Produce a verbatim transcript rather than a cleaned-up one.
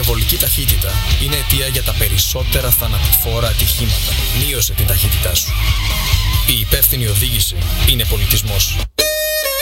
υπερβολική ταχύτητα είναι αιτία για τα περισσότερα θανατηφόρα ατυχήματα. Μείωσε την ταχύτητά σου. Η υπεύθυνη οδήγηση είναι πολιτισμός.